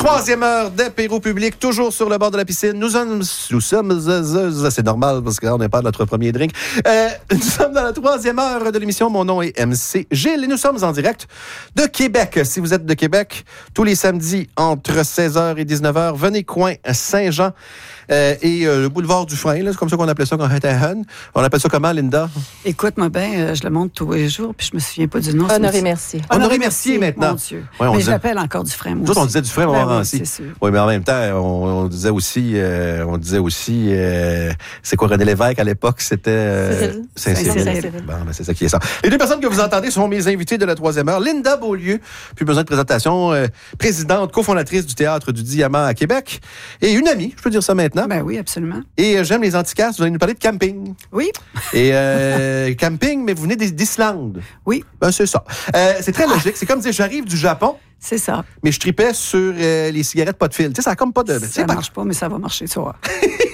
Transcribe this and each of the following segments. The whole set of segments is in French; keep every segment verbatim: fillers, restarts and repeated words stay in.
Troisième heure d'apéro public, toujours sur le bord de la piscine. Nous sommes, nous sommes, c'est normal parce qu'on n'est pas de notre premier drink. Euh, nous sommes dans la troisième heure de l'émission. Mon nom est M C Gilles et nous sommes en direct de Québec. Si vous êtes de Québec, tous les samedis entre seize heures et dix-neuf heures, venez coin Saint-Jean. Euh, et euh, le boulevard du Frein, là, c'est comme ça qu'on appelait ça quand on était jeune. On appelle ça comment, Linda? Écoute-moi bien, euh, je le montre tous les jours, puis je me souviens pas du nom. Honoré Mercier. Honoré Mercier, maintenant. Mon Dieu. Ouais, on mais disait... je l'appelle encore du Frein, moi Nous autres, on disait du Frein, ben Montmorency. Oui, c'est sûr. Oui, mais en même temps, on, on disait aussi, euh, on disait aussi, euh, c'est quoi, René Lévesque à l'époque, c'était euh, Saint-Cyril. Saint-Cyril. Bon, ben, c'est ça qui est ça. Les deux personnes que vous entendez sont mes invités de la troisième heure. Linda Beaulieu, plus besoin de présentation, euh, présidente, cofondatrice du Théâtre du Diamant à Québec, et une amie, je peux dire ça maintenant. Ben oui, absolument. Et euh, j'aime les antiquasses, vous allez nous parler de camping. Oui. Et euh, camping, mais vous venez d'Islande. Oui. Ben, c'est ça. Euh, c'est très logique. C'est comme dire, j'arrive du Japon. C'est ça. Mais je tripais sur euh, les cigarettes pas de fil. Tu sais, ça a comme pas de... Ça ne marche pas, mais ça va marcher, tu vois.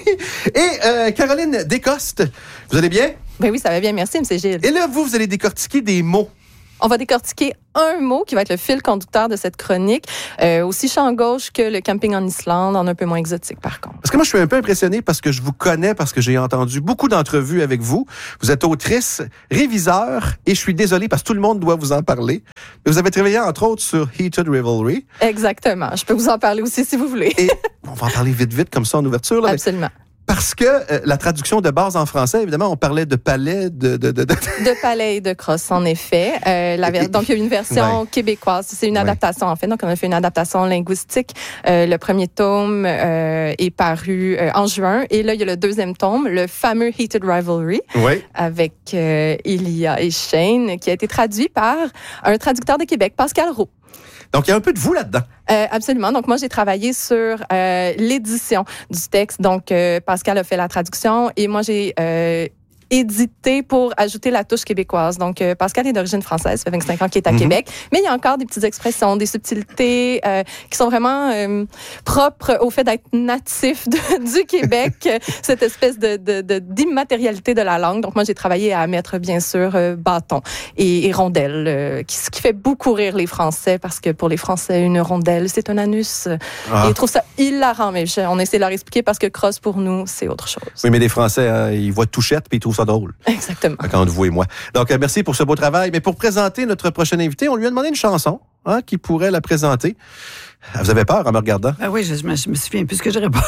Et euh, Caroline Descostes, vous allez bien? Ben oui, ça va bien, merci, M. Gilles. Et là, vous, vous allez décortiquer des mots. On va décortiquer un mot qui va être le fil conducteur de cette chronique, euh, aussi champ gauche que le camping en Islande, en un peu moins exotique par contre. Parce que moi, je suis un peu impressionné parce que je vous connais, parce que j'ai entendu beaucoup d'entrevues avec vous. Vous êtes autrice, réviseur, et je suis désolé parce que tout le monde doit vous en parler. Vous avez travaillé, entre autres, sur Heated Revelry. Exactement. Je peux vous en parler aussi si vous voulez. Et on va en parler vite, vite, comme ça, en ouverture. Là, Absolument. Mais... Parce que euh, la traduction de base en français, évidemment, on parlait de palais, de... De, de, de... de palais et de crosse, en effet. Euh, la ver- donc, il y a une version ouais. québécoise. C'est une adaptation, ouais. en fait. Donc, on a fait une adaptation linguistique. Euh, le premier tome euh, est paru euh, en juin. Et là, il y a le deuxième tome, le fameux Heated Rivalry, ouais. avec euh, Ilia et Shane, qui a été traduit par un traducteur de Québec, Pascal Roux. Donc, il y a un peu de vous là-dedans. Euh, absolument. Donc, moi, j'ai travaillé sur euh, l'édition du texte. Donc, euh, Pascal a fait la traduction et moi, j'ai euh, édité pour ajouter la touche québécoise. Donc, euh, Pascal est d'origine française, ça fait vingt-cinq ans qu'il est à mm-hmm. Québec, mais il y a encore des petites expressions, des subtilités euh, qui sont vraiment euh, propres au fait d'être natif de, du Québec, cette espèce de, de, de, d'immatérialité de la langue. Donc, moi, j'ai travaillé à mettre, bien sûr, euh, bâton et, et rondelle, euh, qui, ce qui fait beaucoup rire les Français, parce que pour les Français, une rondelle, c'est un anus. Ah. Et ils trouvent ça hilarant, mais je, on essaie de leur expliquer parce que crosse, pour nous, c'est autre chose. Oui, mais les Français, hein, ils voient touchette puis ils trouvent ça drôle. Exactement. Entre vous et moi. Donc, euh, merci pour ce beau travail. Mais pour présenter notre prochain invité, on lui a demandé une chanson hein, qui pourrait la présenter. Vous avez peur en me regardant? Ah oui, je, je, me, je me souviens plus ce que j'ai répondu.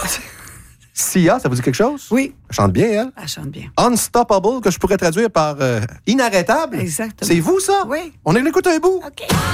Sia, ça vous dit quelque chose? Oui. Elle chante bien, elle? Elle chante bien. Unstoppable, que je pourrais traduire par euh, inarrêtable. Exactement. C'est vous, ça? Oui. On écoute un bout. OK.